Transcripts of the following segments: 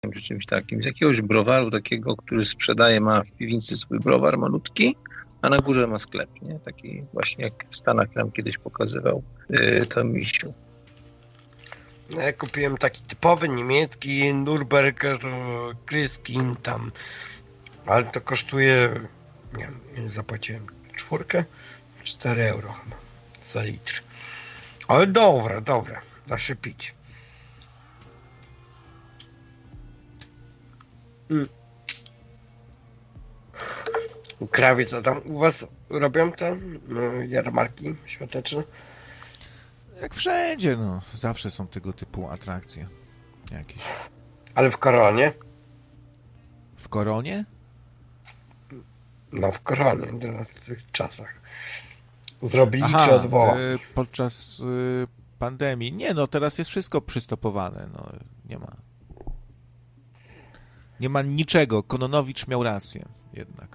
czy czymś takim, z jakiegoś browaru takiego, który sprzedaje, ma w piwnicy swój browar malutki, a na górze ma sklep, nie? Taki właśnie jak w Stanach nam kiedyś pokazywał to Misiu. No, ja kupiłem taki typowy niemiecki Nürburger Kryskin tam, ale to kosztuje, nie wiem, zapłaciłem 4 euro chyba za litr. Ale dobre, da się pić. Krawiec, a tam u was robią te jarmarki świąteczne? Jak wszędzie, no. Zawsze są tego typu atrakcje jakieś. Ale w Koronie? W Koronie? No w Koronie, teraz w tych czasach. Zrobili czy odwołali? Podczas pandemii. Nie, no teraz jest wszystko przystopowane. No, nie ma niczego. Kononowicz miał rację jednak.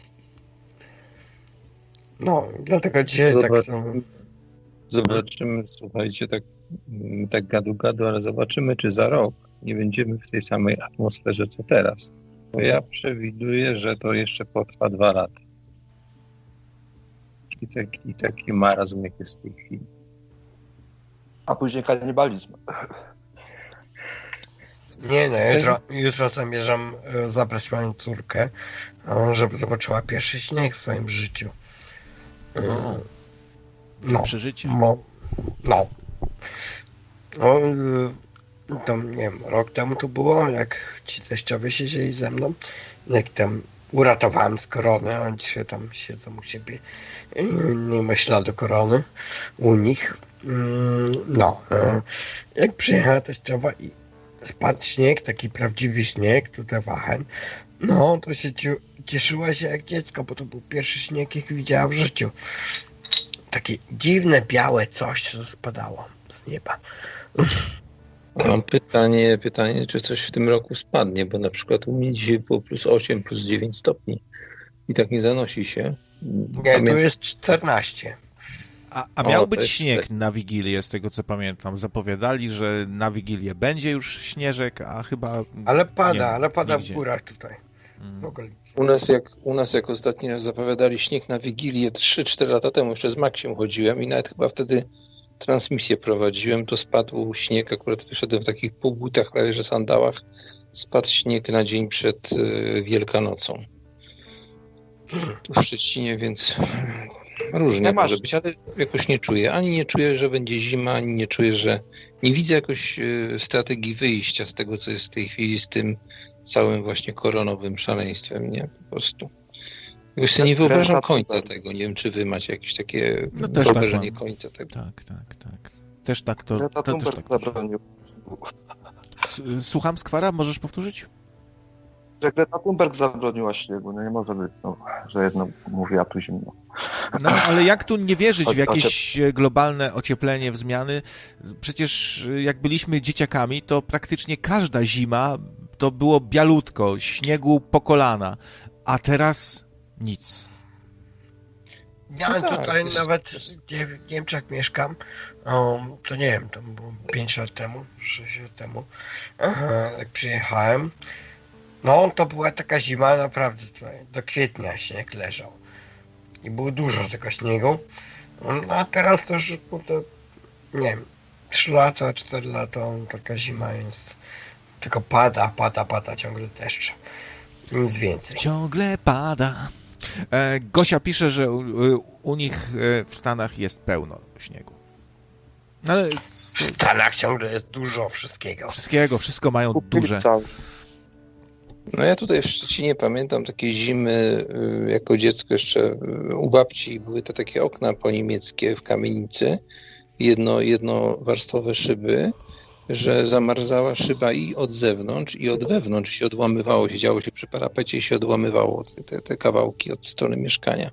No, dlatego dzisiaj Zobaczymy, słuchajcie, tak gadu, ale zobaczymy, czy za rok nie będziemy w tej samej atmosferze, co teraz. Bo ja przewiduję, że to jeszcze potrwa 2 lata. I taki marazm, jak jest w tej chwili. A później kanibalizm. Nie, no jutro zamierzam zabrać moją córkę, żeby zobaczyła pierwszy śnieg w swoim życiu. Przeżycie. To nie wiem, rok temu to było, jak ci teściowie siedzieli ze mną, jak tam uratowałem z korony, oni się tam siedzą u siebie, nie ma śladu korony u nich. Jak przyjechała teściowa i spadł śnieg, taki prawdziwy śnieg, tutaj Wachen, no to się cieszyła się jak dziecko, bo to był pierwszy śnieg, jaki widziała w życiu. Takie dziwne, białe coś, co spadało z nieba. Mam pytanie, czy coś w tym roku spadnie, bo na przykład u mnie dzisiaj było +8, +9 stopni i tak nie zanosi się. Nie, tu jest 14. A miał być śnieg na Wigilię, z tego co pamiętam. Zapowiadali, że na Wigilię będzie już śnieżek, a chyba... Ale pada w górach tutaj. W okolicy. U nas jak ostatni raz zapowiadali śnieg na Wigilię 3-4 lata temu, jeszcze z Maksiem chodziłem i nawet chyba wtedy transmisję prowadziłem, to spadł śnieg, akurat wyszedłem w takich półbutach, prawie że sandałach, spadł śnieg na dzień przed Wielkanocą. Tu w Szczecinie, więc różnie może być, ale jakoś nie czuję. Ani nie czuję, że będzie zima, ani nie czuję, że... Nie widzę jakoś strategii wyjścia z tego, co jest w tej chwili z tym całym właśnie koronowym szaleństwem, nie? Po prostu. Jakoś sobie nie wyobrażam końca tego. Nie wiem, czy wy macie jakieś takie wyobrażenie końca tego. Tak. Też tak to... Greta Thunberg zabronił. Słucham, Skwara? Możesz powtórzyć? Że Greta Thunberg zabroniła śniegu. No nie może być, że jedno mówi, a tu zimno. No, ale jak tu nie wierzyć w jakieś globalne ocieplenie, w zmiany? Przecież jak byliśmy dzieciakami, to praktycznie każda zima to było bialutko, śniegu po kolana, a teraz nic. Ja tutaj nawet, gdzie w Niemczech mieszkam, to nie wiem, to było 5 lat temu, 6 lat temu, jak przyjechałem, no to była taka zima naprawdę tutaj, do kwietnia śnieg leżał i było dużo tego śniegu, a teraz to już, nie wiem, 3 lata, 4 lata, taka zima jest, tylko pada, ciągle deszcze, nic więcej. Ciągle pada. Gosia pisze, że u nich w Stanach jest pełno śniegu. Ale w Stanach ciągle jest dużo wszystkiego. Wszystko mają duże. No ja tutaj w Szczecinie pamiętam takie zimy, jako dziecko jeszcze u babci były te takie okna poniemieckie w kamienicy, jednowarstwowe szyby, że zamarzała szyba i od zewnątrz, i od wewnątrz się odłamywało, siedziało się przy parapecie i się odłamywało te kawałki od strony mieszkania.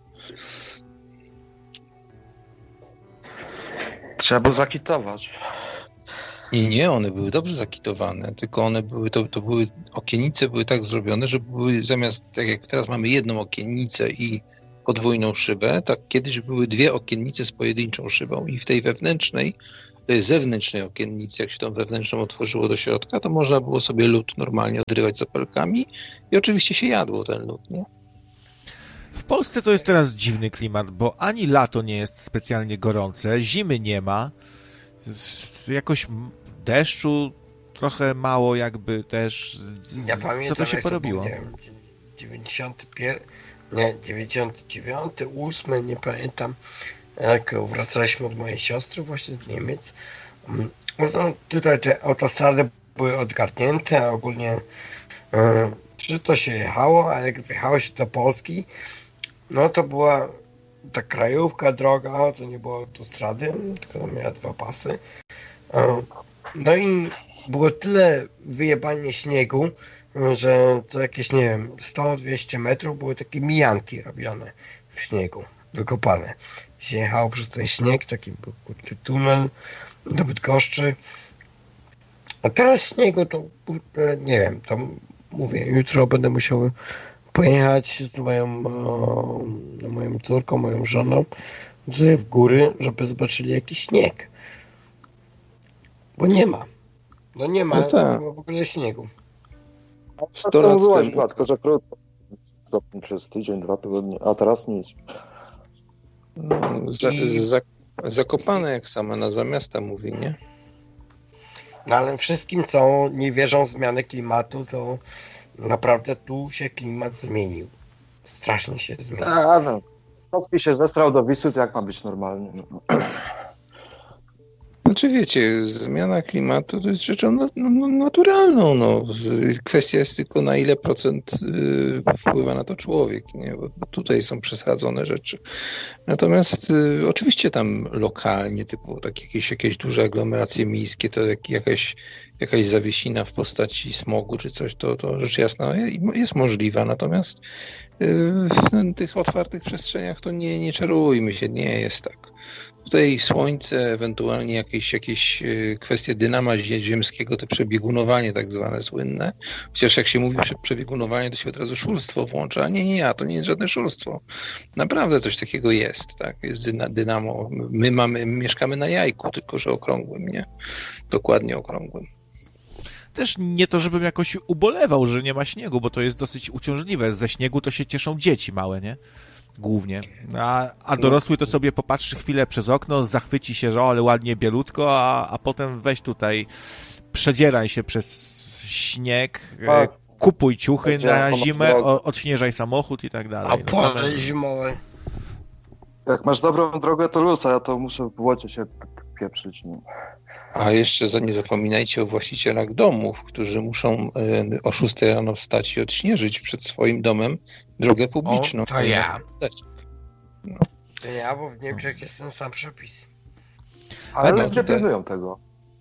Trzeba było zakitować. Nie, one były dobrze zakitowane, tylko one były, to były, okiennice były tak zrobione, że były zamiast, tak jak teraz mamy jedną okiennicę i podwójną szybę, tak kiedyś były 2 okiennice z pojedynczą szybą i w tej wewnętrznej tej zewnętrznej okiennicy, jak się tą wewnętrzną otworzyło do środka, to można było sobie lód normalnie odrywać zapelkami i oczywiście się jadło ten lód, nie? W Polsce to jest teraz dziwny klimat, bo ani lato nie jest specjalnie gorące, zimy nie ma, jakoś deszczu trochę mało jakby też. Ja pamiętam, co to się porobiło? To był, nie wiem, 91, nie, 99, 8, nie pamiętam, jak wracaliśmy od mojej siostry właśnie z Niemiec. No tutaj te autostrady były odgarnięte, a ogólnie czy to się jechało, a jak wjechało się do Polski, no to była ta krajówka droga, to nie było autostrady, tylko miała 2 pasy. No i było tyle wyjebanie śniegu, że to jakieś, nie wiem, 100-200 metrów były takie mijanki robione w śniegu, wykopane. Się jechało przez ten śnieg, taki był tunel do Bydgoszczy. A teraz śniegu to, nie wiem, to mówię, jutro będę musiał pojechać z moją córką, moją żoną w góry, żeby zobaczyli jakiś śnieg. Bo nie ma. No nie ma, nie ma w ogóle śniegu. 100 lat byłaś, temu. tylko że krótko. Stopni przez tydzień, 2 tygodnie, a teraz nic. Zakopane, jak sama nazwa miasta mówi, nie? No ale wszystkim, co nie wierzą w zmianę klimatu, to naprawdę tu się klimat zmienił. Strasznie się zmienił. A no, Kowski się zestrał do Wisły, to jak ma być normalnie? No. Znaczy wiecie, zmiana klimatu to jest rzeczą naturalną. No. Kwestia jest tylko na ile procent wpływa na to człowiek, nie? Bo tutaj są przesadzone rzeczy. Natomiast oczywiście tam lokalnie, typu tak jakieś duże aglomeracje miejskie, to jakaś zawiesina w postaci smogu czy coś, to rzecz jasna jest możliwa. Natomiast w tych otwartych przestrzeniach to nie czarujmy się, nie jest tak. Tutaj słońce, ewentualnie jakieś kwestie dynama ziemskiego, to przebiegunowanie tak zwane słynne. Chociaż jak się mówi przebiegunowanie, to się od razu szulstwo włącza. Nie, to nie jest żadne szulstwo. Naprawdę coś takiego jest, tak? Jest dynamo. My mieszkamy na jajku, tylko że okrągłym, nie? Dokładnie okrągłym. Też nie to, żebym jakoś ubolewał, że nie ma śniegu, bo to jest dosyć uciążliwe. Ze śniegu to się cieszą dzieci małe, nie? Głównie. A dorosły to sobie popatrzy chwilę przez okno, zachwyci się, że ale ładnie bielutko, a potem weź tutaj, przedzieraj się przez śnieg, kupuj ciuchy na zimę, odśnieżaj samochód i tak dalej. Zimowe. Jak masz dobrą drogę, to luz, a ja to muszę w łocie się pieprzyć. No. A jeszcze nie zapominajcie o właścicielach domów, którzy muszą o 6 rano wstać i odśnieżyć przed swoim domem drogę publiczną. O, to ja. No. To ja, bo w Niemczech jest ten sam przepis. Ale ludzie pilnują tego.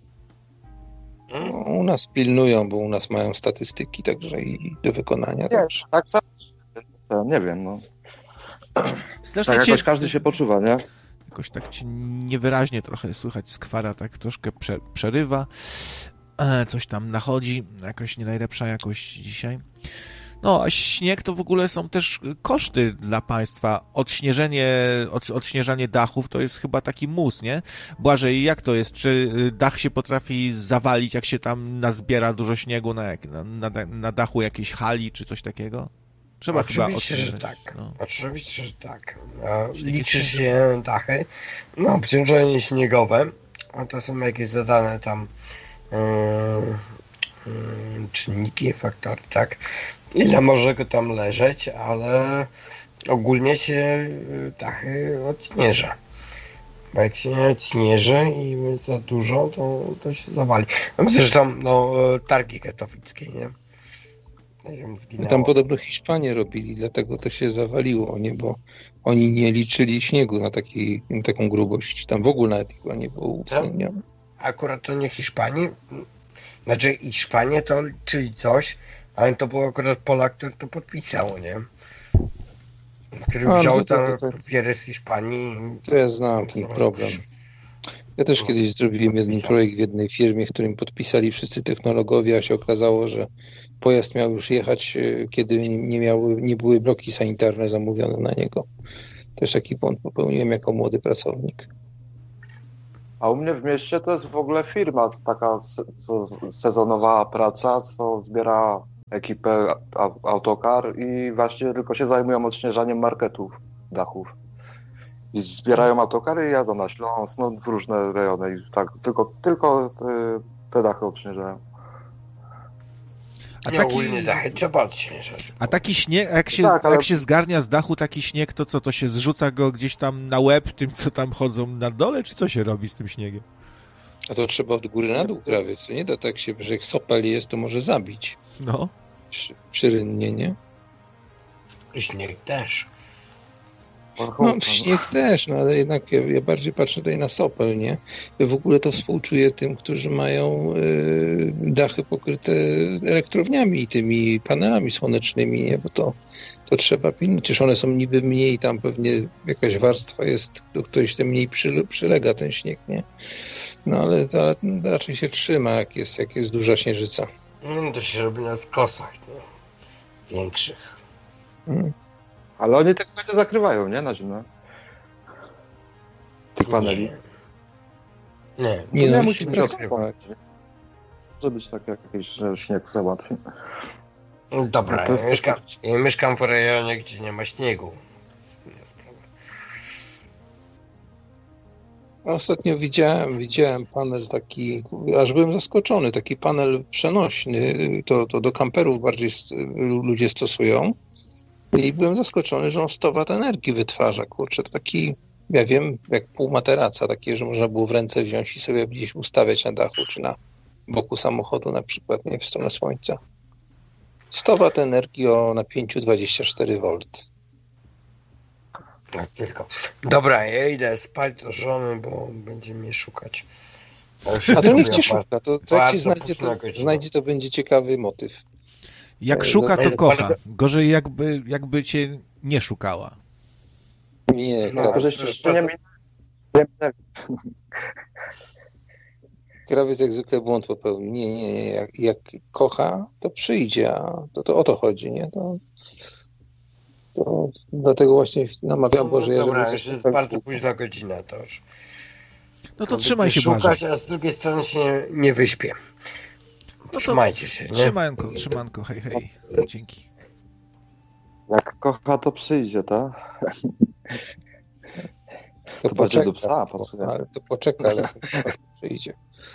No, u nas pilnują, bo u nas mają statystyki także i do wykonania. Nie, tak samo. Nie wiem, no. Strasznie tak jakoś każdy się poczuwa, nie? Jakoś tak ci niewyraźnie trochę słychać, skwara tak troszkę przerywa. Coś tam nachodzi, jakoś nie najlepsza jakość dzisiaj. No, a śnieg to w ogóle są też koszty dla państwa. Odśnieżanie dachów to jest chyba taki mus, nie? Błażej, jak to jest? Czy dach się potrafi zawalić, jak się tam nazbiera dużo śniegu na dachu jakiejś hali, czy coś takiego? Trzeba oczywiście, że tak. No. Oczywiście, że tak. Liczy się dachy. No, obciążenie śniegowe. To są jakieś zadane tam czynniki, faktory, tak? Ile może go tam leżeć, ale ogólnie się dachy odśnieża. Bo jak się nie odśnieży i za dużo, to się zawali. No, zresztą targi katowickie, nie? Tam podobno Hiszpanie robili, dlatego to się zawaliło, nie? Bo oni nie liczyli śniegu na taką grubość. Tam w ogóle nawet chyba nie było uwzględnione. Akurat to nie Hiszpanii. Znaczy Hiszpanie to liczyli coś, ale to był akurat Polak, który to podpisał, nie? Który wziął tam papiery z Hiszpanii. To ja znam ten problem. Ja też kiedyś zrobiłem jeden projekt w jednej firmie, w którym podpisali wszyscy technologowie, a się okazało, że pojazd miał już jechać, kiedy nie były bloki sanitarne zamówione na niego. Też taki błąd popełniłem jako młody pracownik. A u mnie w mieście to jest w ogóle firma taka sezonowa praca, co zbiera ekipę autokar i właśnie tylko się zajmują odśnieżaniem marketów, dachów. I zbierają autokary i jadą na Śląsk, no w różne rejony i tak, tylko te dachy odśnieżają. Ogólnie dachy trzeba odśnieżać. A taki śnieg, ale... jak się zgarnia z dachu taki śnieg, to co, to się zrzuca go gdzieś tam na łeb tym, co tam chodzą na dole, czy co się robi z tym śniegiem? A to trzeba od góry na dół krawiec, co nie? To tak się, że jak sopel jest, to może zabić. No. Przyrynnie, nie? I śnieg też. No, śnieg też, no ale jednak ja bardziej patrzę tutaj na sopel, nie? Ja w ogóle to współczuję tym, którzy mają dachy pokryte elektrowniami i tymi panelami słonecznymi, nie? Bo to trzeba pilnować. Przecież one są niby mniej, tam pewnie jakaś warstwa jest, do której się mniej przylega ten śnieg, nie? No ale raczej się trzyma, jak jest duża śnieżyca. To się robi na skosach, nie? Większych. Ale oni tego nie zakrywają, nie? Na zimę. Tych paneli. Nie musi pracować. Może być tak, jak jakiś śnieg załatwi. Dobra, ja mieszkam w rejonie, gdzie nie ma śniegu. Ostatnio widziałem panel taki, aż byłem zaskoczony, taki panel przenośny, to do kamperów bardziej ludzie stosują. I byłem zaskoczony, że on 100 W energii wytwarza. Kurczę, to taki, ja wiem, jak pół materaca, takie, że można było w ręce wziąć i sobie gdzieś ustawiać na dachu, czy na boku samochodu na przykład, nie w stronę słońca. 100 W energii o napięciu 24 V. Tak tylko. Dobra, ja idę spać do żony, bo będzie mnie szukać. A to niech cię szuka, to jak cię znajdzie, to będzie ciekawy motyw. Jak szuka, to kocha. Gorzej jakby cię nie szukała. Nie, krawiec jak zwykle błąd popełni. Nie. Jak kocha, to przyjdzie, a to o to chodzi, nie? To dlatego właśnie namawiam Boże, dobra, żeby jest bardzo późna godzina, to już. No to trzymaj się, Błażej. A z drugiej strony się nie wyśpię. No trzymajcie się, nie? Trzymanko, hej. Dzięki. Jak kocha, to przyjdzie, tak? To poczeka, do psa pasuje. Ale to poczeka, ale przyjdzie.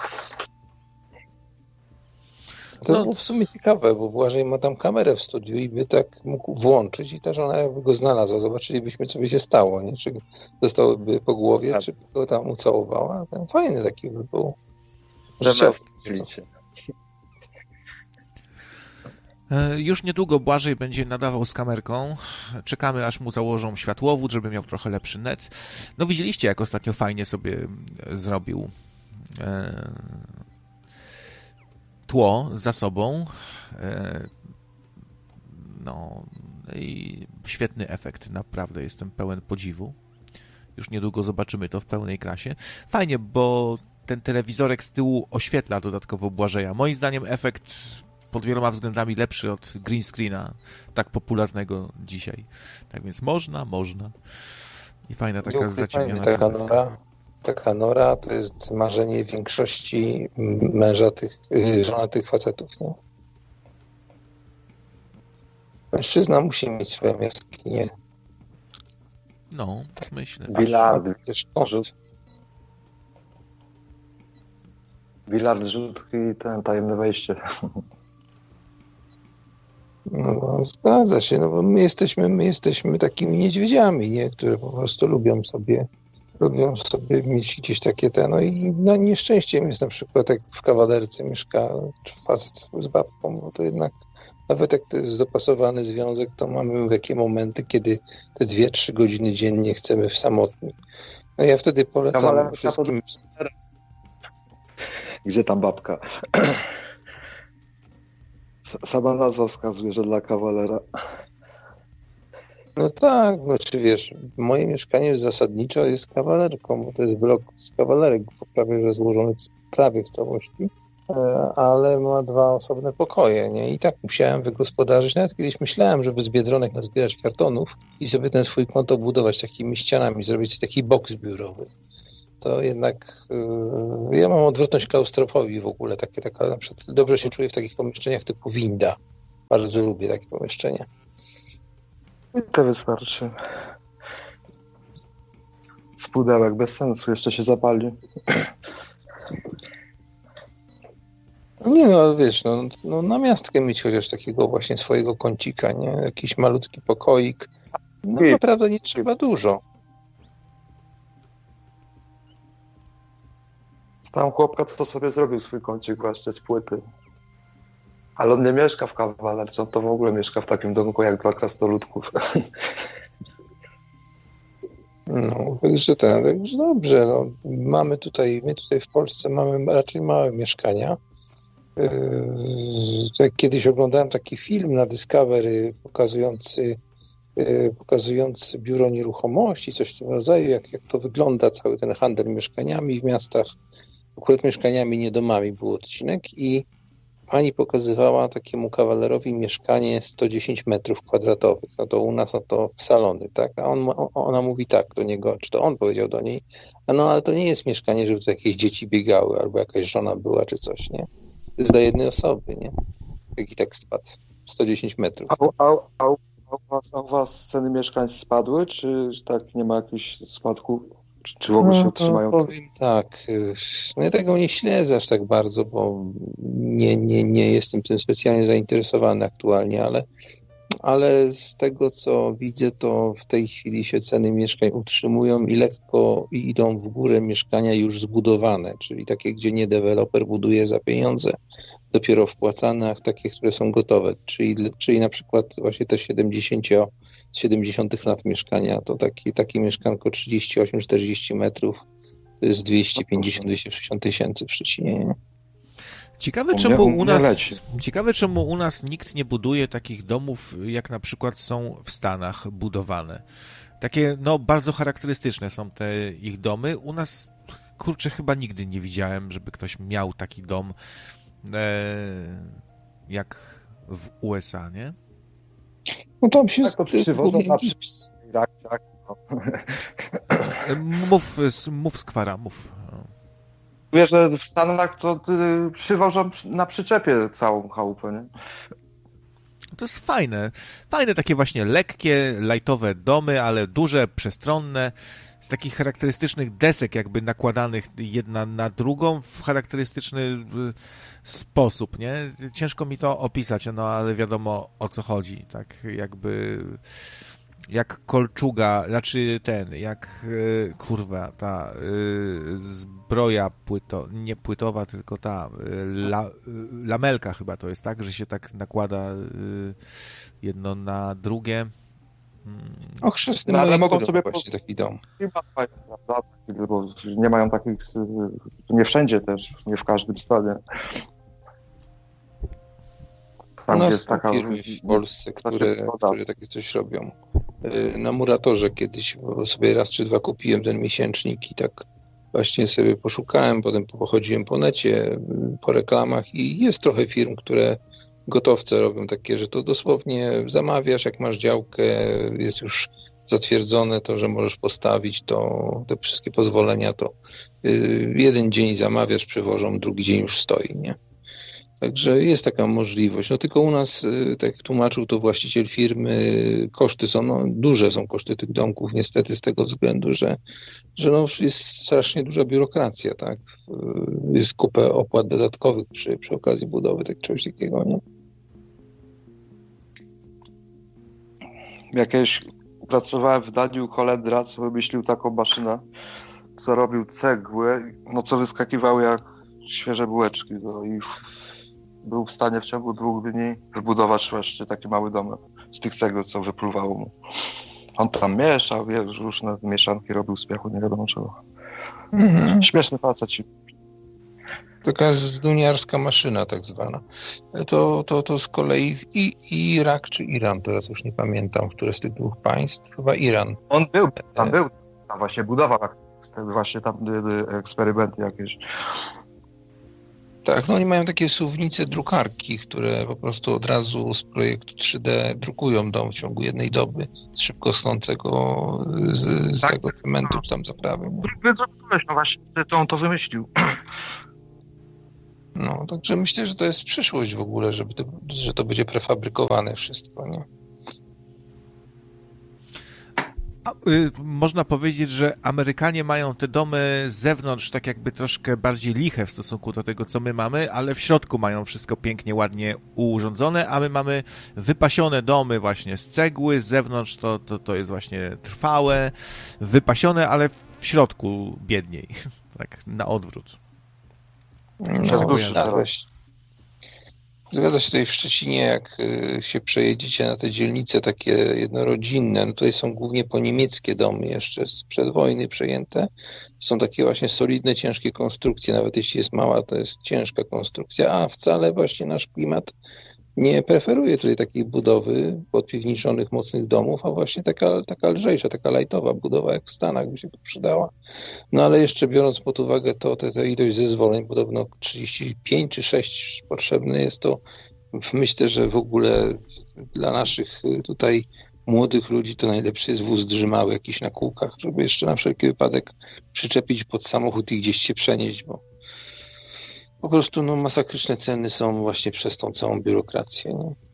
To było w sumie ciekawe, bo Błażej ma tam kamerę w studiu i by tak mógł włączyć i też ona jakby go znalazła. Zobaczylibyśmy, co by się stało, nie? Czy dostałyby po głowie, czy by go tam ucałowała. Ten fajny taki by był. Już niedługo Błażej będzie nadawał z kamerką. Czekamy, aż mu założą światłowód, żeby miał trochę lepszy net. No widzieliście, jak ostatnio fajnie sobie zrobił tło za sobą. No i świetny efekt, naprawdę jestem pełen podziwu. Już niedługo zobaczymy to w pełnej krasie. Fajnie, bo ten telewizorek z tyłu oświetla dodatkowo Błażeja. Moim zdaniem efekt pod wieloma względami lepszy od green screena, tak popularnego dzisiaj. Tak więc można. I fajna taka zaciemniona. Taka nora to jest marzenie większości żonatych facetów, nie? Mężczyzna musi mieć swoją jaskinię. No, tak myślę. Bilard, rzutki i ten tajemne wejście. No, zgadza się, no bo my jesteśmy takimi niedźwiedziami, nie? Które po prostu lubią sobie mieć gdzieś takie no i nieszczęściem jest na przykład, jak w kawalerce mieszka facet z babką, bo to jednak nawet jak to jest zdopasowany związek, to mamy takie momenty, kiedy te 2-3 godziny dziennie chcemy w samotni. No ja wtedy polecam wszystkim... Gdzie tam babka? Sama nazwa wskazuje, że dla kawalera. No tak, znaczy wiesz, moje mieszkanie zasadniczo jest kawalerką, bo to jest blok z kawalerek, prawie że złożony prawie w całości, ale ma 2 osobne pokoje, nie? I tak musiałem wygospodarzyć, nawet kiedyś myślałem, żeby z Biedronek nazbierać kartonów i sobie ten swój kąt obudować takimi ścianami, zrobić taki boks biurowy. to jednak ja mam odwrotność klaustrofobii w ogóle. Taka, na przykład dobrze się czuję w takich pomieszczeniach typu winda. Bardzo lubię takie pomieszczenia. I to wystarczy. Z pudełek bez sensu, jeszcze się zapali. Nie no, wiesz, no na miastkę mieć chociaż takiego właśnie swojego kącika, nie? Jakiś malutki pokoik. No naprawdę nie trzeba dużo. Tam chłopka to sobie zrobił swój kącik właśnie z płyty. Ale on nie mieszka w kawalerce, on to w ogóle mieszka w takim domku jak 2 krasnoludków. No, także dobrze. No. My tutaj w Polsce mamy raczej małe mieszkania. Tak kiedyś oglądałem taki film na Discovery pokazujący biuro nieruchomości, coś w tym rodzaju, jak to wygląda cały ten handel mieszkaniami w miastach. Akurat mieszkaniami, nie domami był odcinek i pani pokazywała takiemu kawalerowi mieszkanie 110 metrów kwadratowych. No to u nas to salony, tak? A ona mówi tak do niego, czy to on powiedział do niej, ale to nie jest mieszkanie, żeby tu jakieś dzieci biegały, albo jakaś żona była, czy coś, nie? To jest dla jednej osoby, nie? Jaki tekst spadł? 110 metrów. A u was ceny mieszkań spadły, czy tak nie ma jakichś spadków? Czy w ogóle się utrzymają? Powiem tak, ja tego nie śledzę aż tak bardzo, bo nie jestem tym specjalnie zainteresowany aktualnie, ale z tego, co widzę, to w tej chwili się ceny mieszkań utrzymują i lekko idą w górę mieszkania już zbudowane, czyli takie, gdzie nie deweloper buduje za pieniądze, dopiero wpłacane, a takie, które są gotowe. Czyli na przykład właśnie te 70 lat mieszkania, to takie mieszkanko 38-40 metrów, to jest 250-260 tysięcy w Szczecinie. Nie? Ciekawe, czemu u nas nikt nie buduje takich domów, jak na przykład są w Stanach budowane. Takie, bardzo charakterystyczne są te ich domy. U nas, kurczę, chyba nigdy nie widziałem, żeby ktoś miał taki dom jak w USA, nie? No tam się... Tak to przywożą na Mów Skwara, mów. Wiesz, że w Stanach to przywożą na przyczepie całą chałupę, nie? To jest fajne. Fajne takie właśnie lekkie, lajtowe domy, ale duże, przestronne, z takich charakterystycznych desek jakby nakładanych jedna na drugą w charakterystyczny sposób, nie? Ciężko mi to opisać, ale wiadomo o co chodzi, tak jakby... Jak kolczuga, ta zbroja nie płytowa, tylko ta lamelka chyba to jest, tak? Że się tak nakłada jedno na drugie. Chrzestne ale mogą sobie właśnie taki dom. Bo nie mają takich, nie wszędzie też, nie w każdym stanie. Tam jest taka firmy w Polsce, które takie coś robią. Na Muratorze kiedyś sobie raz czy dwa kupiłem ten miesięcznik i tak właśnie sobie poszukałem, potem pochodziłem po necie, po reklamach i jest trochę firm, które gotowce robią takie, że to dosłownie zamawiasz, jak masz działkę, jest już zatwierdzone to, że możesz postawić to, te wszystkie pozwolenia, to jeden dzień zamawiasz, przywożą, drugi dzień już stoi, nie? Także jest taka możliwość. Tylko u nas, tak jak tłumaczył to właściciel firmy, koszty są, duże są koszty tych domków, niestety z tego względu, że jest strasznie duża biurokracja, tak? Jest kupę opłat dodatkowych przy okazji budowy czegoś takiego, nie? Jakieś pracowałem w Daniu Kolendra, co wymyślił taką maszynę, co robił cegły, co wyskakiwały jak świeże bułeczki, i był w stanie w ciągu 2 dni wybudować właśnie taki mały domek z tych cegieł, co wypływało mu. On tam mieszał, różne mieszanki robił z piachu, nie wiadomo czego. Śmieszny facet. Taka zduniarska maszyna tak zwana. To z kolei Irak czy Iran, teraz już nie pamiętam, które z tych dwóch państw, chyba Iran. On tam właśnie budował właśnie tam eksperymenty jakieś. Tak, no oni mają takie suwnice drukarki, które po prostu od razu z projektu 3D drukują dom w ciągu jednej doby z szybko schnącego z tego cementu czy tam zaprawy. No właśnie, on to wymyślił. No, także myślę, że to jest przyszłość w ogóle, że to będzie prefabrykowane wszystko, nie? Można powiedzieć, że Amerykanie mają te domy z zewnątrz tak jakby troszkę bardziej liche w stosunku do tego, co my mamy, ale w środku mają wszystko pięknie, ładnie urządzone, a my mamy wypasione domy właśnie z cegły, z zewnątrz to jest właśnie trwałe, wypasione, ale w środku biedniej, tak na odwrót. Zgadza się, tutaj w Szczecinie, jak się przejedziecie na te dzielnice takie jednorodzinne, no tutaj są głównie poniemieckie domy jeszcze sprzed wojny przejęte. Są takie właśnie solidne, ciężkie konstrukcje, nawet jeśli jest mała, to jest ciężka konstrukcja, a wcale właśnie nasz klimat nie preferuje tutaj takiej budowy podpiwniczonych, mocnych domów, a właśnie taka lżejsza, taka lajtowa budowa, jak w Stanach by się tu przydała. No ale jeszcze biorąc pod uwagę tę ilość zezwoleń, podobno 35 czy 6 potrzebne jest, to myślę, że w ogóle dla naszych tutaj młodych ludzi to najlepszy jest wóz drzymały jakiś na kółkach, żeby jeszcze na wszelki wypadek przyczepić pod samochód i gdzieś się przenieść, bo po prostu masakryczne ceny są właśnie przez tą całą biurokrację.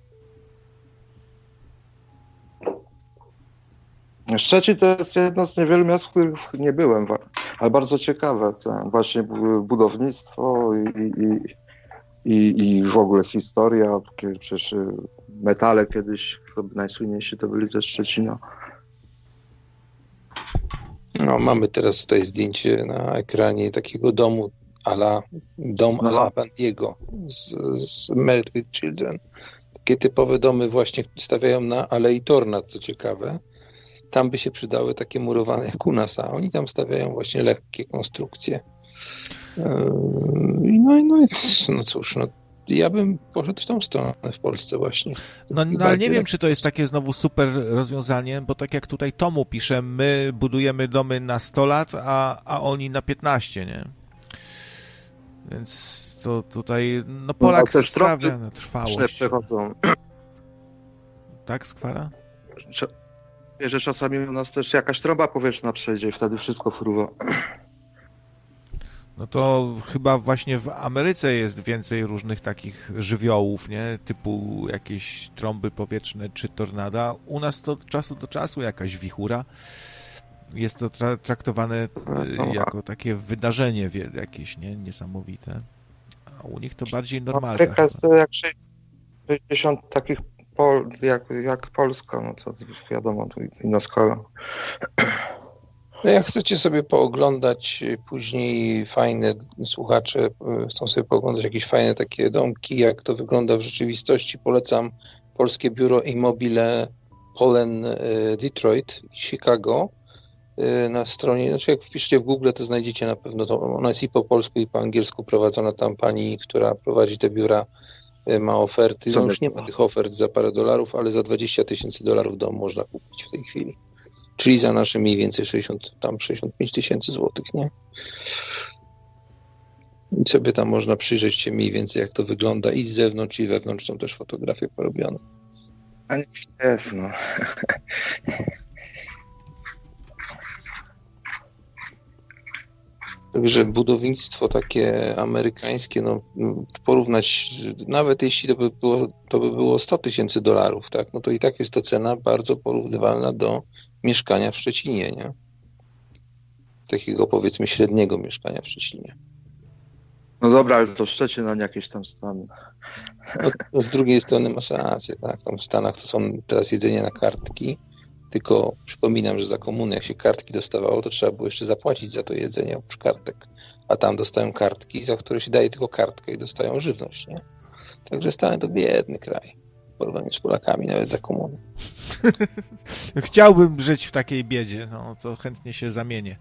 Nie? Szczecin to jest jedno z niewielu miast, w których nie byłem, ale bardzo ciekawe. Właśnie budownictwo i w ogóle historia. Przecież metale kiedyś najsłynniejsi to byli ze Szczecina. No, mamy teraz tutaj zdjęcie na ekranie takiego domu dom a la Bandiego z Married with Children. Takie typowe domy właśnie stawiają na Alei Tornad, co ciekawe. Tam by się przydały takie murowane jak u nas, a oni tam stawiają właśnie lekkie konstrukcje. No cóż, ja bym poszedł w tą stronę w Polsce właśnie. Ale nie wiem, czy to jest takie znowu super rozwiązanie, bo tak jak tutaj Tomu pisze, my budujemy domy na 100 lat, a oni na 15, nie? Więc to tutaj, Polak stawia na trwałość. Tak, Skwara? Że czasami u nas też jakaś trąba powietrzna przejdzie i wtedy wszystko fruwa. No to chyba właśnie w Ameryce jest więcej różnych takich żywiołów, nie? Typu jakieś trąby powietrzne czy tornada. U nas to od czasu do czasu jakaś wichura. Jest to traktowane jako takie wydarzenie jakieś, nie? Niesamowite. A u nich to bardziej normalne. Ameryka jest to jak 60 takich jak Polska, no to wiadomo, to inna skala. No jak chcecie sobie pooglądać później fajne, słuchacze chcą sobie pooglądać jakieś fajne takie domki, jak to wygląda w rzeczywistości, polecam polskie biuro Immobile Polen Detroit, Chicago. Na stronie, znaczy jak wpiszecie w Google, to znajdziecie na pewno, ona jest i po polsku, i po angielsku prowadzona, tam pani, która prowadzi te biura, ma oferty, no już nie ma tych ofert za parę dolarów, ale za $20,000 dom można kupić w tej chwili. Czyli za nasze mniej więcej 65 tysięcy złotych, nie? I sobie tam można przyjrzeć się mniej więcej, jak to wygląda i z zewnątrz, i wewnątrz są też fotografie porobione. A nie jest, no. Także budownictwo takie amerykańskie, porównać, nawet jeśli to by było $100,000, tak, no to i tak jest to cena bardzo porównywalna do mieszkania w Szczecinie, nie? Takiego powiedzmy średniego mieszkania w Szczecinie. No dobra, ale to Szczecin, a nie jakieś tam Stany. No, z drugiej strony masz rację, tak, tam w Stanach to są teraz jedzenie na kartki, tylko przypominam, że za komuny jak się kartki dostawało, to trzeba było jeszcze zapłacić za to jedzenie oprócz kartek, a tam dostają kartki, za które się daje tylko kartkę i dostają żywność, nie? Także Stany to biedny kraj w porównaniu z Polakami, nawet za komuny. Chciałbym żyć w takiej biedzie, no to chętnie się zamienię.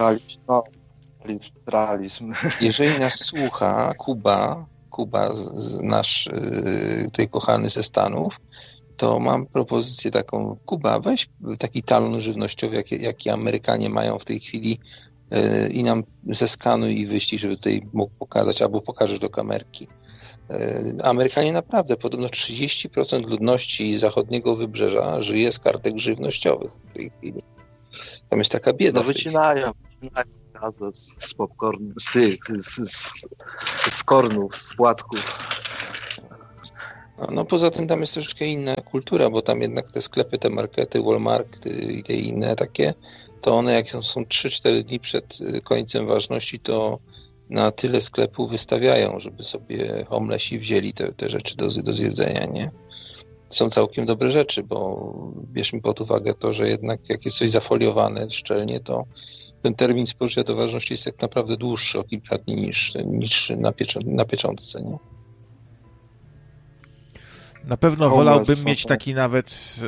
Realizm. Jeżeli nas słucha Kuba nasz tutaj kochany ze Stanów, to mam propozycję taką, Kuba, weź taki talon żywnościowy, jaki Amerykanie mają w tej chwili i nam zeskanuj i wyślij, żeby tutaj mógł pokazać, albo pokażesz do kamerki. Amerykanie naprawdę, podobno 30% ludności zachodniego wybrzeża żyje z kartek żywnościowych w tej chwili. Tam jest taka bieda. No wycinają gazę z popcorn, z kornów, z płatków. No poza tym tam jest troszeczkę inna kultura, bo tam jednak te sklepy, te markety, Walmart i te inne takie, to one jak są 3-4 dni przed końcem ważności, to na tyle sklepów wystawiają, żeby sobie homelesi wzięli te rzeczy do zjedzenia, nie? Są całkiem dobre rzeczy, bo bierzmy pod uwagę to, że jednak jak jest coś zafoliowane szczelnie, to ten termin spożycia do ważności jest tak naprawdę dłuższy o kilka dni niż na pieczątce, nie? Na pewno wolałbym mieć taki nawet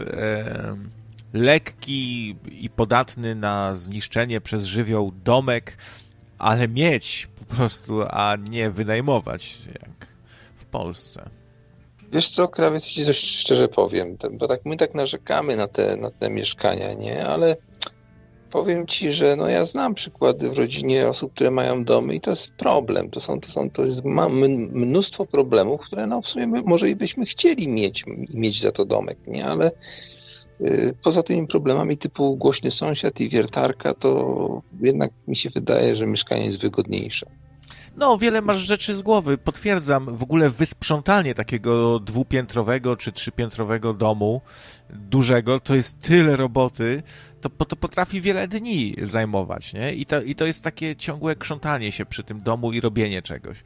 lekki i podatny na zniszczenie przez żywioł domek, ale mieć po prostu, a nie wynajmować, jak w Polsce. Wiesz co, Krawiec, ci coś szczerze powiem, bo my tak narzekamy na te mieszkania, nie? Ale powiem ci, że no ja znam przykłady w rodzinie osób, które mają domy i to jest problem. To jest mnóstwo problemów, które no w sumie może i byśmy chcieli mieć za to domek, nie? Ale poza tymi problemami typu głośny sąsiad i wiertarka, to jednak mi się wydaje, że mieszkanie jest wygodniejsze. No, wiele masz rzeczy z głowy, potwierdzam. W ogóle wysprzątanie takiego 2-piętrowego czy 3-piętrowego domu dużego, to jest tyle roboty, to potrafi wiele dni zajmować, nie? I to jest takie ciągłe krzątanie się przy tym domu i robienie czegoś.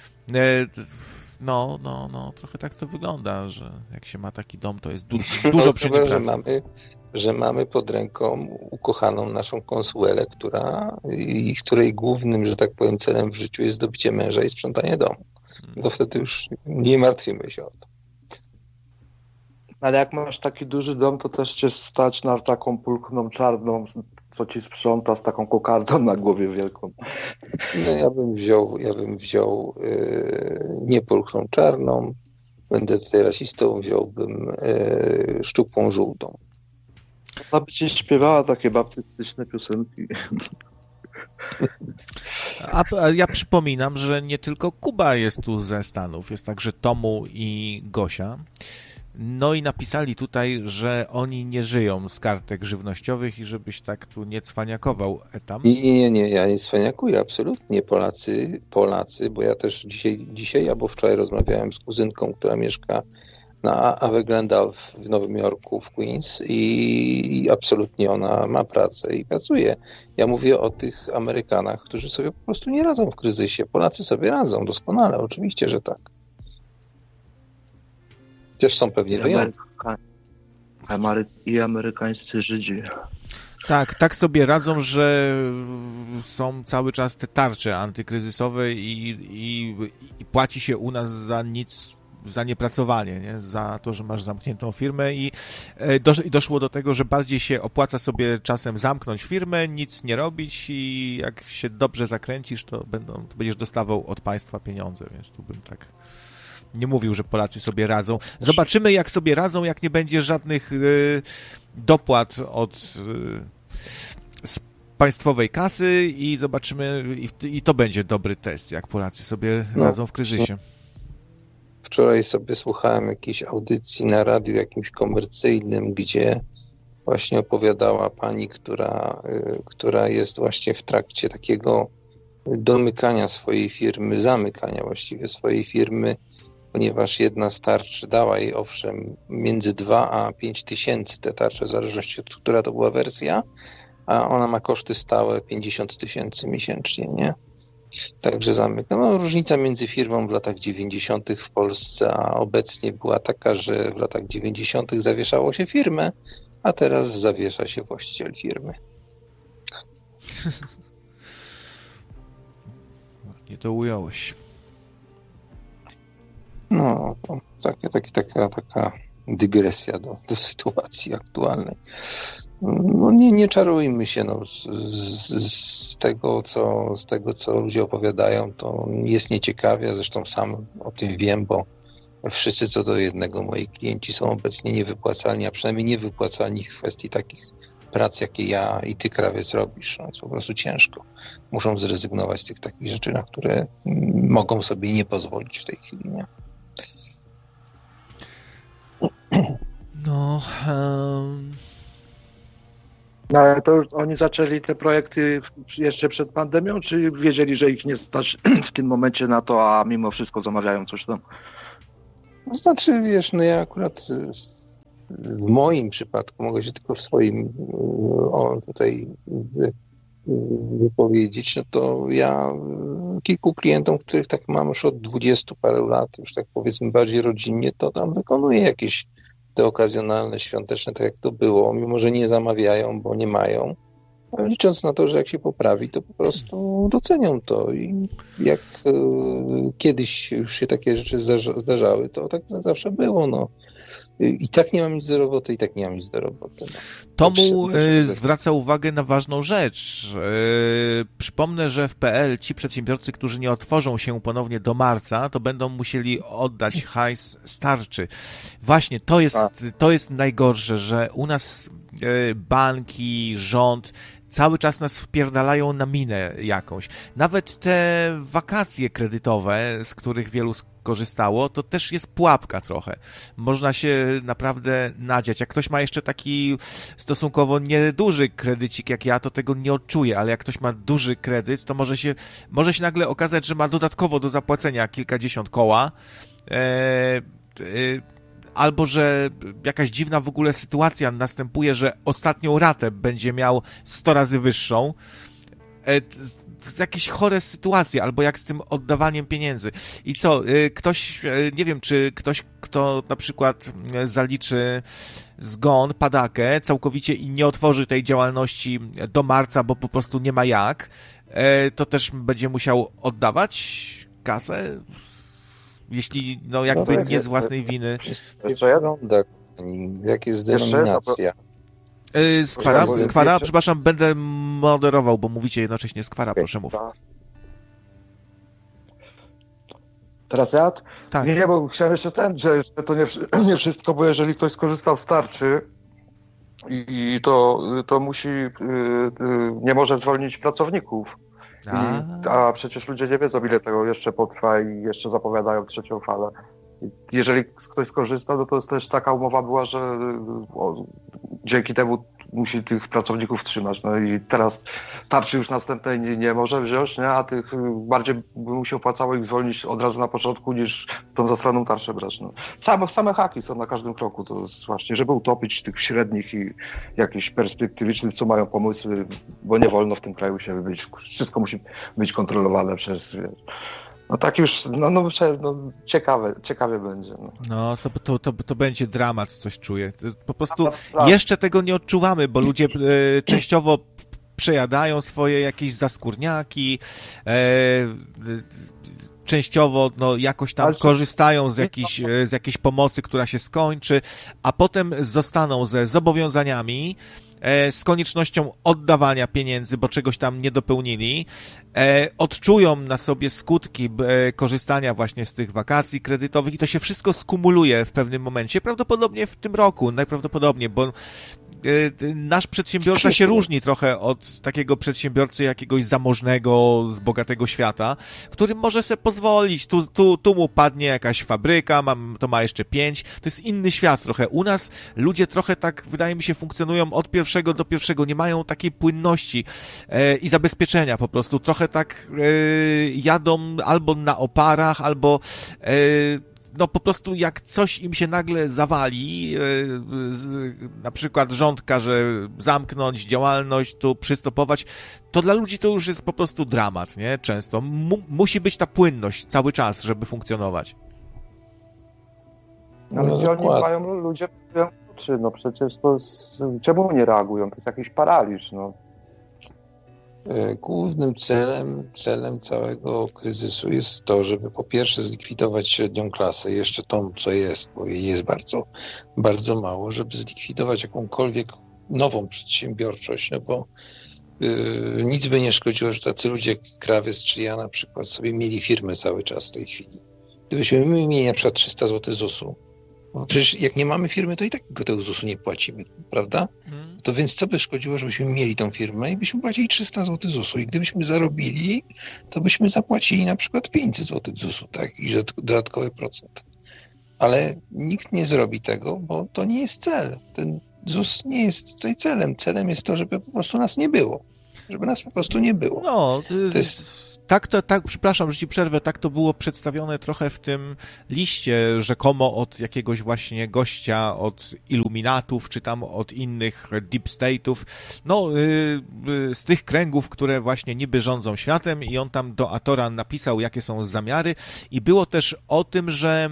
No, trochę tak to wygląda, że jak się ma taki dom, to jest dużo przy nim pracy. Że mamy pod ręką ukochaną naszą Consuelę, której głównym, że tak powiem, celem w życiu jest zdobycie męża i sprzątanie domu. To wtedy już nie martwimy się o to. Ale jak masz taki duży dom, to też cię stać na taką pulchną czarną, co ci sprząta z taką kokardą na głowie wielką. No ja bym wziął nie pulchną czarną, będę tutaj rasistą, wziąłbym szczupłą żółtą. Ona by ci śpiewała takie baptystyczne piosenki. A ja przypominam, że nie tylko Kuba jest tu ze Stanów, jest także Tomu i Gosia. No i napisali tutaj, że oni nie żyją z kartek żywnościowych i żebyś tak tu nie cwaniakował etam. Nie, ja nie cwaniakuję, absolutnie. Polacy, bo ja też dzisiaj albo wczoraj rozmawiałem z kuzynką, która mieszka na Ave Glendale w Nowym Jorku, w Queens i absolutnie ona ma pracę i pracuje. Ja mówię o tych Amerykanach, którzy sobie po prostu nie radzą w kryzysie. Polacy sobie radzą doskonale, oczywiście, że tak. Też są pewnie wyjątki. I amerykańscy Żydzi. Tak sobie radzą, że są cały czas te tarcze antykryzysowe i płaci się u nas za nic, za niepracowanie, nie? Za to, że masz zamkniętą firmę i doszło do tego, że bardziej się opłaca sobie czasem zamknąć firmę, nic nie robić i jak się dobrze zakręcisz, to będziesz dostawał od państwa pieniądze, więc tu bym tak nie mówił, że Polacy sobie radzą. Zobaczymy, jak sobie radzą, jak nie będzie żadnych dopłat z państwowej kasy i zobaczymy, i to będzie dobry test, jak Polacy sobie radzą w kryzysie. Wczoraj sobie słuchałem jakiejś audycji na radiu jakimś komercyjnym, gdzie właśnie opowiadała pani, która jest właśnie w trakcie takiego domykania swojej firmy, zamykania właściwie swojej firmy, ponieważ jedna z tarcz dała jej owszem między 2 a 5 tysięcy te tarcze, w zależności od która to była wersja, a ona ma koszty stałe 50 tysięcy miesięcznie, nie? Także zamyka. No, różnica między firmą w latach 90. w Polsce, a obecnie była taka, że w latach 90. zawieszało się firmę, a teraz zawiesza się właściciel firmy. Nie to ująłeś. No, taka dygresja do sytuacji aktualnej. No nie czarujmy się, no, z tego, co ludzie opowiadają, to jest nieciekawie, zresztą sam o tym wiem, bo wszyscy co do jednego moi klienci są obecnie niewypłacalni, a przynajmniej niewypłacalni w kwestii takich prac, jakie ja i ty, krawiec, robisz. No, jest po prostu ciężko. Muszą zrezygnować z tych takich rzeczy, na które mogą sobie nie pozwolić w tej chwili, nie? No, No ale to już oni zaczęli te projekty jeszcze przed pandemią, czy wiedzieli, że ich nie stać w tym momencie na to, a mimo wszystko zamawiają coś tam? No, znaczy, wiesz, no ja akurat w moim przypadku mogę się tylko w swoim tutaj wypowiedzieć, no to ja kilku klientom, których tak mam już od 20 paru lat, już tak powiedzmy bardziej rodzinnie, to tam wykonuję jakieś te okazjonalne, świąteczne, tak jak to było, mimo że nie zamawiają, bo nie mają, licząc na to, że jak się poprawi, to po prostu docenią to i jak kiedyś już się takie rzeczy zdarzały, to tak zawsze było, no. I tak nie mam nic do roboty, i tak nie mam nic do roboty. No. Tomu zwraca uwagę na ważną rzecz. Przypomnę, że w PL ci przedsiębiorcy, którzy nie otworzą się ponownie do marca, to będą musieli oddać hajs starczy. Właśnie, to jest najgorsze, że u nas banki, rząd cały czas nas wpierdalają na minę jakąś. Nawet te wakacje kredytowe, z których wielu korzystało, to też jest pułapka trochę. Można się naprawdę nadziać. Jak ktoś ma jeszcze taki stosunkowo nieduży kredycik jak ja, to tego nie odczuje, ale jak ktoś ma duży kredyt, to może się nagle okazać, że ma dodatkowo do zapłacenia kilkadziesiąt koła, albo że jakaś dziwna w ogóle sytuacja następuje, że ostatnią ratę będzie miał 100 razy wyższą. Jakieś chore sytuacje, albo jak z tym oddawaniem pieniędzy. I co, ktoś, nie wiem, czy ktoś, kto na przykład zaliczy zgon, padakę całkowicie i nie otworzy tej działalności do marca, bo po prostu nie ma jak, to też będzie musiał oddawać kasę? Jeśli, no jakby nie z własnej winy. Jak jest denominacja? Skwara, przepraszam, będę moderował, bo mówicie jednocześnie Skwara, proszę mów. Teraz ja? Tak. Nie, bo chciałem jeszcze że to nie wszystko, bo jeżeli ktoś skorzystał z tarczy i to musi, nie może zwolnić pracowników. A przecież ludzie nie wiedzą, ile tego jeszcze potrwa i jeszcze zapowiadają trzecią falę. Jeżeli ktoś skorzystał, no to jest też taka umowa była, że dzięki temu musi tych pracowników trzymać. No i teraz tarczy już następnej nie może wziąć, nie? A tych bardziej by mu się opłacało ich zwolnić od razu na początku, niż tą zastraną tarczę brać. No. Same haki są na każdym kroku. To jest właśnie, żeby utopić tych średnich i jakichś perspektywicznych, co mają pomysły, bo nie wolno w tym kraju się wybyć. Wszystko musi być kontrolowane przez... No tak już, ciekawie będzie. No, to będzie dramat, coś czuję. Po prostu jeszcze tego nie odczuwamy, bo ludzie częściowo przejadają swoje jakieś zaskórniaki, częściowo jakoś tam korzystają z jakiejś pomocy, która się skończy, a potem zostaną ze zobowiązaniami, z koniecznością oddawania pieniędzy, bo czegoś tam nie dopełnili, odczują na sobie skutki korzystania właśnie z tych wakacji kredytowych i to się wszystko skumuluje w pewnym momencie, prawdopodobnie w tym roku, najprawdopodobniej, bo nasz przedsiębiorca się różni trochę od takiego przedsiębiorcy jakiegoś zamożnego, z bogatego świata, który może sobie pozwolić, tu mu padnie jakaś fabryka, to ma jeszcze 5, to jest inny świat trochę. U nas ludzie trochę tak, wydaje mi się, funkcjonują od pierwszego do pierwszego, nie mają takiej płynności i zabezpieczenia po prostu. Trochę tak jadą albo na oparach, albo no po prostu jak coś im się nagle zawali, na przykład rząd każe zamknąć działalność, tu przystopować, to dla ludzi to już jest po prostu dramat, nie? Często. Musi być ta płynność cały czas, żeby funkcjonować. No gdzie oni mają, ludzie czy no przecież to czemu nie reagują? To jest jakiś paraliż, no. Głównym celem całego kryzysu jest to, żeby po pierwsze zlikwidować średnią klasę, jeszcze tą, co jest, bo jej jest bardzo, bardzo mało, żeby zlikwidować jakąkolwiek nową przedsiębiorczość, no bo nic by nie szkodziło, że tacy ludzie jak Krawiec czy ja na przykład sobie mieli firmy cały czas w tej chwili. Gdybyśmy mieli na przykład 300 zł ZUS-u, Bo przecież jak nie mamy firmy, to i tak tego ZUS-u nie płacimy, prawda? To więc co by szkodziło, żebyśmy mieli tą firmę i byśmy płacili 300 zł ZUS-u i gdybyśmy zarobili, to byśmy zapłacili na przykład 500 zł ZUS-u, tak? I dodatkowy procent. Ale nikt nie zrobi tego, bo to nie jest cel. Ten ZUS nie jest tutaj celem. Celem jest to, żeby po prostu nas nie było. Żeby nas po prostu nie było. No, to jest... Tak, przepraszam, że ci przerwę, tak to było przedstawione trochę w tym liście, rzekomo od jakiegoś właśnie gościa, od iluminatów, czy tam od innych deep state'ów, no, z tych kręgów, które właśnie niby rządzą światem i on tam do Atora napisał, jakie są zamiary i było też o tym, że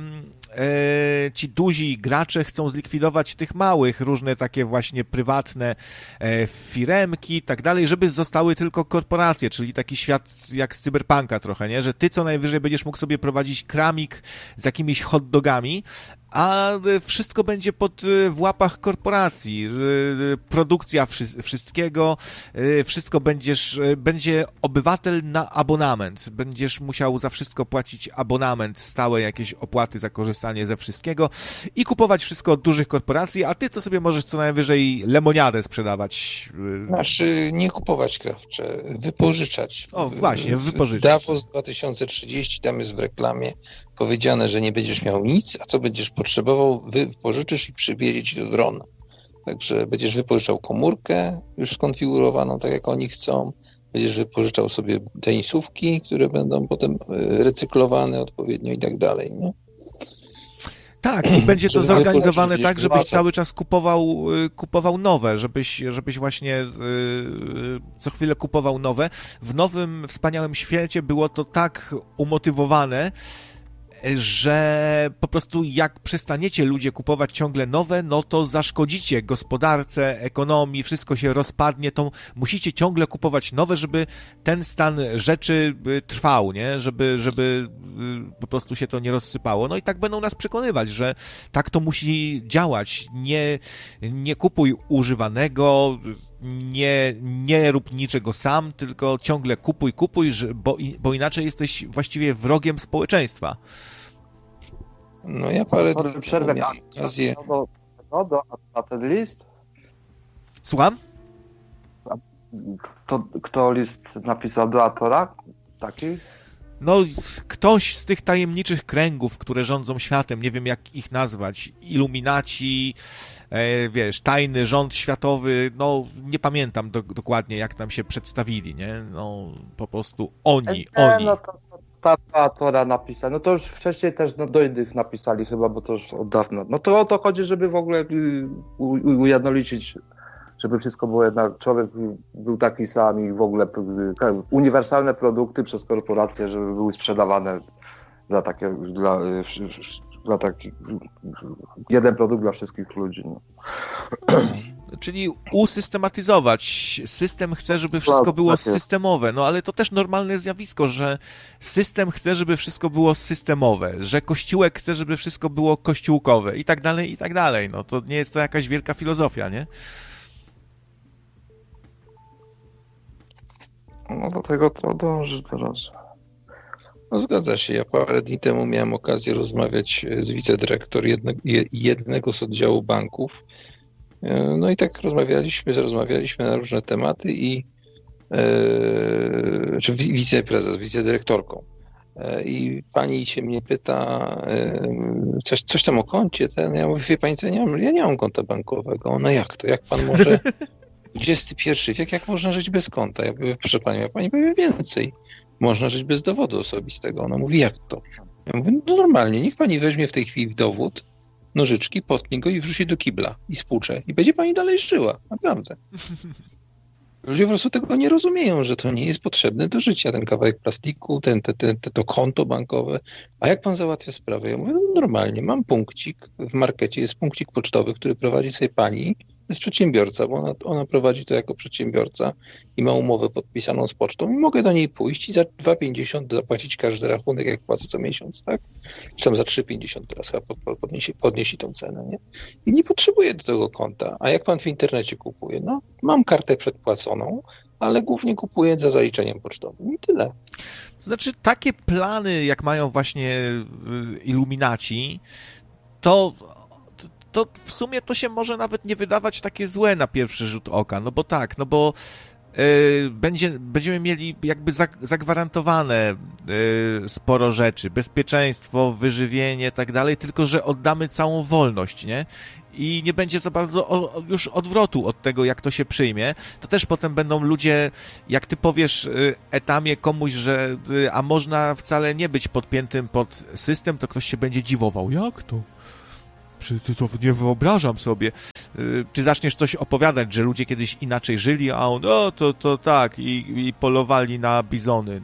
ci duzi gracze chcą zlikwidować tych małych, różne takie właśnie prywatne firemki i tak dalej, żeby zostały tylko korporacje, czyli taki świat jak z Cyberpunka trochę, nie? Że ty co najwyżej będziesz mógł sobie prowadzić kramik z jakimiś hot dogami, a wszystko będzie w łapach korporacji, produkcja wszystkiego, wszystko będzie obywatel na abonament, będziesz musiał za wszystko płacić abonament, stałe jakieś opłaty za korzystanie ze wszystkiego i kupować wszystko od dużych korporacji, a ty to sobie możesz co najwyżej lemoniadę sprzedawać. Znaczy nie kupować, Krawcze, wypożyczać. O, właśnie, wypożyczać. Davos 2030, tam jest w reklamie powiedziane, że nie będziesz miał nic, a co będziesz potrzebował, wypożyczysz i przybierze ci do drona. Także będziesz wypożyczał komórkę już skonfigurowaną, tak jak oni chcą, będziesz wypożyczał sobie tenisówki, które będą potem recyklowane odpowiednio i tak dalej, nie? Tak, i będzie to zorganizowane tak, żebyś cały czas kupował nowe, żebyś właśnie co chwilę kupował nowe. W nowym, wspaniałym świecie było to tak umotywowane, że po prostu jak przestaniecie ludzie kupować ciągle nowe, no to zaszkodzicie gospodarce, ekonomii, wszystko się rozpadnie, to musicie ciągle kupować nowe, żeby ten stan rzeczy trwał, nie? Żeby po prostu się to nie rozsypało. No i tak będą nas przekonywać, że tak to musi działać. Nie kupuj używanego, nie rób niczego sam, tylko ciągle kupuj, bo inaczej jesteś właściwie wrogiem społeczeństwa. No ja parę przerwę miałem okazję... na ten list? Słucham? Kto list napisał do Atora? Taki? No, ktoś z tych tajemniczych kręgów, które rządzą światem, nie wiem jak ich nazwać, iluminaci, wiesz, tajny rząd światowy, no nie pamiętam dokładnie jak tam się przedstawili, nie? No po prostu oni. No to Atora napisał, no to już wcześniej też do innych napisali chyba, bo to już od dawna. No to o to chodzi, żeby w ogóle ujednolicić, żeby wszystko było jednak, człowiek był taki sam i w ogóle uniwersalne produkty przez korporacje, żeby były sprzedawane dla takie, dla taki jeden produkt dla wszystkich ludzi. No. Czyli usystematyzować. System chce, żeby wszystko było systemowe, no ale to też normalne zjawisko, że system chce, żeby wszystko było systemowe, że kościółek chce, żeby wszystko było kościółkowe i tak dalej, no to nie jest to jakaś wielka filozofia, nie? No do tego to dąży teraz. No zgadza się. Ja parę dni temu miałem okazję rozmawiać z wicedyrektor jednego z oddziału banków. No i tak rozmawialiśmy na różne tematy i czy wiceprezes, wicedyrektorką. I pani się mnie pyta coś tam o koncie. Ja mówię, wie pani co, ja nie mam konta bankowego. Ona jak to? Jak pan może... XXI wiek, jak można żyć bez konta? Ja mówię, proszę pani, a pani powie więcej. Można żyć bez dowodu osobistego. Ona mówi, jak to? Ja mówię, no normalnie, niech pani weźmie w tej chwili w dowód nożyczki, potnie go i wrzuci do kibla i spłucze. I będzie pani dalej żyła. Naprawdę. Ludzie po prostu tego nie rozumieją, że to nie jest potrzebne do życia, ten kawałek plastiku, to konto bankowe. A jak pan załatwia sprawę? Ja mówię, no normalnie, mam punkcik, w markecie jest punkcik pocztowy, który prowadzi sobie pani, to jest przedsiębiorca, bo ona prowadzi to jako przedsiębiorca i ma umowę podpisaną z pocztą i mogę do niej pójść i za 2,50 zapłacić każdy rachunek, jak płacę co miesiąc, tak? Czy tam za 3,50 teraz chyba podniesie tą cenę, nie? I nie potrzebuję do tego konta. A jak pan w internecie kupuje? No, mam kartę przedpłaconą, ale głównie kupuję za zaliczeniem pocztowym i tyle. Znaczy, takie plany, jak mają właśnie iluminaci, to to w sumie to się może nawet nie wydawać takie złe na pierwszy rzut oka, no bo będziemy mieli jakby zagwarantowane sporo rzeczy, bezpieczeństwo, wyżywienie, tak dalej, tylko że oddamy całą wolność, nie? I nie będzie za bardzo już odwrotu od tego, jak to się przyjmie. To też potem będą ludzie, jak ty powiesz etamie komuś, że a można wcale nie być podpiętym pod system, to ktoś się będzie dziwował. Jak to? To nie wyobrażam sobie. Ty zaczniesz coś opowiadać, że ludzie kiedyś inaczej żyli, a on, to tak, i polowali na bizony,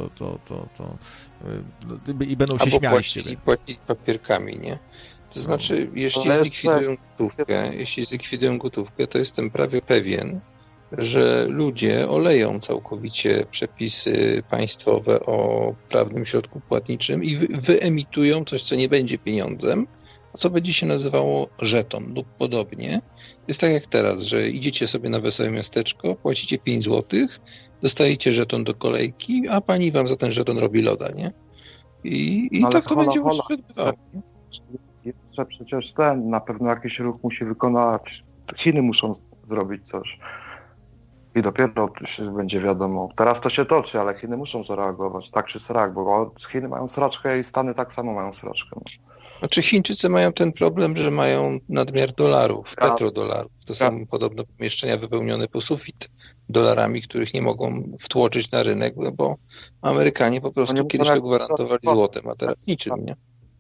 i będą się śmiali z ciebie. I płacić papierkami, nie? To znaczy, jeśli zlikwidują gotówkę, to jestem prawie pewien, że ludzie oleją całkowicie przepisy państwowe o prawnym środku płatniczym i wyemitują coś, co nie będzie pieniądzem, co będzie się nazywało żeton lub podobnie. Jest tak jak teraz, że idziecie sobie na wesołe miasteczko, płacicie 5 zł, dostajecie żeton do kolejki, a pani wam za ten żeton robi loda, nie? I tak to będzie się odbywało. Jeszcze przecież na pewno jakiś ruch musi wykonać. Chiny muszą zrobić coś. I dopiero będzie wiadomo. Teraz to się toczy, ale Chiny muszą zareagować, tak czy srak, bo Chiny mają sraczkę i Stany tak samo mają sraczkę. Znaczy Chińczycy mają ten problem, że mają nadmiar dolarów, petrodolarów. To są podobno pomieszczenia wypełnione po sufit dolarami, których nie mogą wtłoczyć na rynek, bo Amerykanie po prostu kiedyś to gwarantowali złotem, a teraz niczym, nie?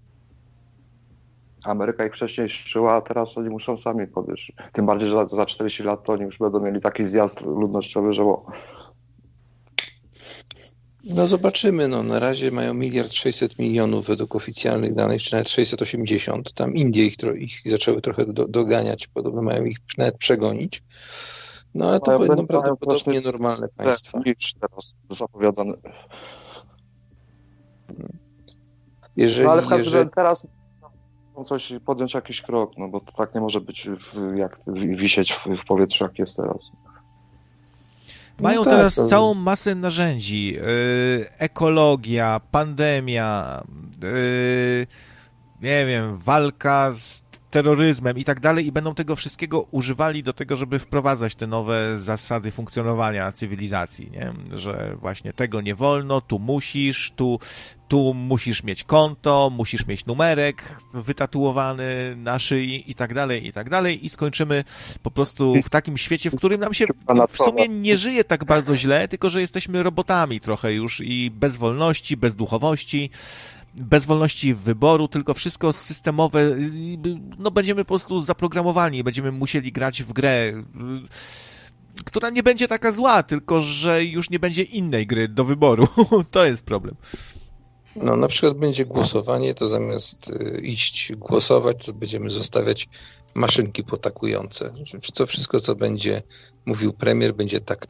Ameryka ich wcześniej szczyła, a teraz oni muszą sami podejść. Tym bardziej, że za 40 lat to oni już będą mieli taki zjazd ludnościowy, że No zobaczymy, na razie mają 1,6 miliarda według oficjalnych danych, czy nawet 680. Tam Indie ich zaczęły trochę doganiać, podobno mają ich nawet przegonić. No ale to będą prawdopodobnie normalne państwa. Niż teraz zapowiadane. Ale w każdym razie teraz coś podjąć jakiś krok, bo to tak nie może być wisieć w powietrzu, jak jest teraz. Mają teraz całą masę narzędzi. Ekologia, pandemia, nie wiem, walka z terroryzmem i tak dalej i będą tego wszystkiego używali do tego, żeby wprowadzać te nowe zasady funkcjonowania cywilizacji, nie? Że właśnie tego nie wolno, tu musisz mieć konto, musisz mieć numerek wytatuowany na szyi i tak dalej i skończymy po prostu w takim świecie, w którym nam się w sumie nie żyje tak bardzo źle, tylko że jesteśmy robotami trochę już i bez wolności, bez duchowości, bez wolności wyboru, tylko wszystko systemowe, będziemy po prostu zaprogramowani, będziemy musieli grać w grę, która nie będzie taka zła, tylko że już nie będzie innej gry do wyboru. To jest problem. Na przykład będzie głosowanie, to zamiast iść głosować, to będziemy zostawiać maszynki potakujące. Co wszystko, co będzie mówił premier, będzie tak,